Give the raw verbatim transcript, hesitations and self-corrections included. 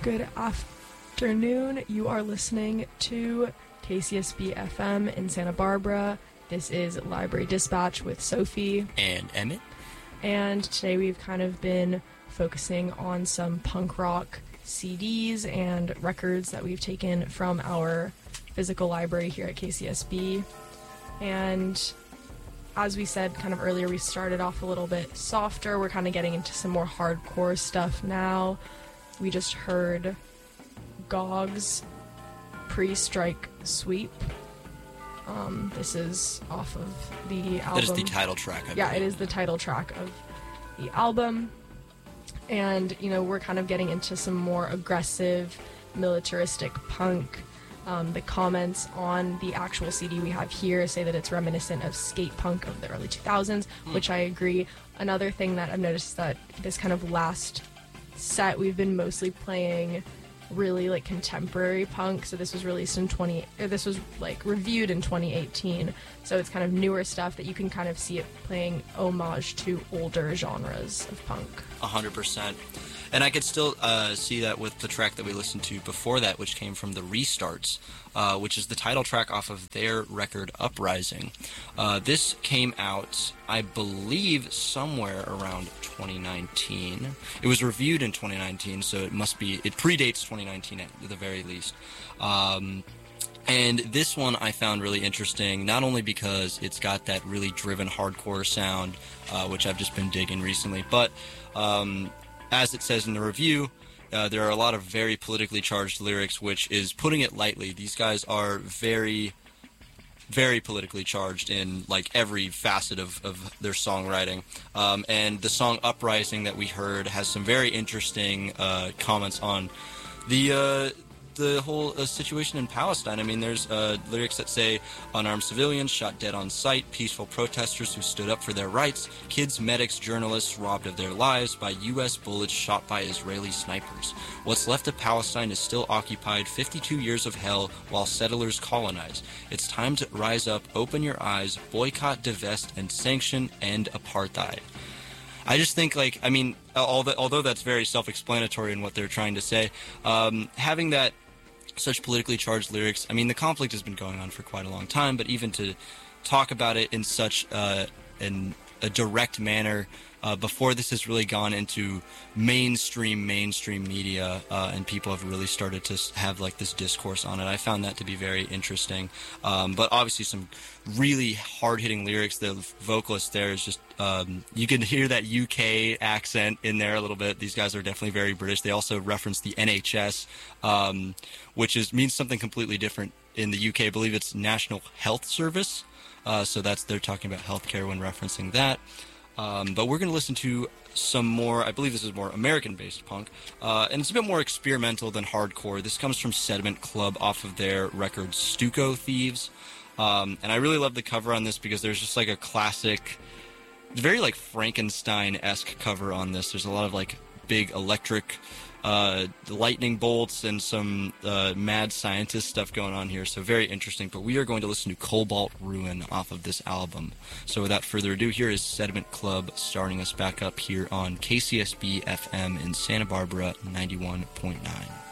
Good afternoon. You are listening to K C S B F M in Santa Barbara. This is Library Dispatch with Sophie. And Emmett. And today we've kind of been focusing on some punk rock C Ds and records that we've taken from our physical library here at K C S B. And as we said kind of earlier, we started off a little bit softer. We're kind of getting into some more hardcore stuff now. We just heard G O G's Pre-Strike Sweep. Um, this is off of the album. That is the title track. I yeah, believe. it is the title track of the album. And, you know, we're kind of getting into some more aggressive, militaristic punk. Um, the comments on the actual C D we have here say that it's reminiscent of skate punk of the early two thousands, mm. which I agree. Another thing that I've noticed is that this kind of last set we've been mostly playing really like contemporary punk. So this was released in twenty or this was like reviewed in twenty eighteen, so it's kind of newer stuff that you can kind of see it playing homage to older genres of punk. A hundred percent. And I could still uh, see that with the track that we listened to before that, which came from the Restarts, uh, which is the title track off of their record Uprising. Uh, this came out, I believe, somewhere around twenty nineteen. It was reviewed in twenty nineteen, so it must be, it predates twenty nineteen at the very least. Um, and this one I found really interesting, not only because it's got that really driven hardcore sound, uh, which I've just been digging recently, but um, as it says in the review, uh, there are a lot of very politically charged lyrics, which is putting it lightly. These guys are very, very politically charged in like every facet of, of their songwriting. Um, and the song Uprising that we heard has some very interesting uh, comments on the uh, the whole uh, situation in Palestine. I mean, there's uh, lyrics that say, unarmed civilians shot dead on sight, peaceful protesters who stood up for their rights, kids, medics, journalists robbed of their lives by U S bullets shot by Israeli snipers. What's left of Palestine is still occupied, fifty-two years of hell while settlers colonize. It's time to rise up, open your eyes, boycott, divest, and sanction, end apartheid. I just think, like, I mean, although that's very self-explanatory in what they're trying to say, um, having that such politically charged lyrics, I mean, the conflict has been going on for quite a long time, but even to talk about it in such uh, an, a direct manner uh, before this has really gone into mainstream, mainstream media, uh, and people have really started to have, like, this discourse on it. I found that to be very interesting. Um, but obviously some really hard-hitting lyrics. The vocalist there is just, um, you can hear that U K accent in there a little bit. These guys are definitely very British. They also reference the N H S, um, which is means something completely different in the U K. I believe it's National Health Service. Uh, so that's they're talking about healthcare when referencing that. Um, but we're going to listen to some more, I believe this is more American-based punk, uh, and it's a bit more experimental than hardcore. This comes from Sediment Club off of their record Stucco Thieves. Um, and I really love the cover on this because there's just like a classic, very like Frankenstein-esque cover on this. There's a lot of like big electric uh, lightning bolts and some uh, mad scientist stuff going on here. So very interesting. But we are going to listen to Cobalt Ruin off of this album. So without further ado, here is Sediment Club starting us back up here on K C S B F M in Santa Barbara ninety-one point nine.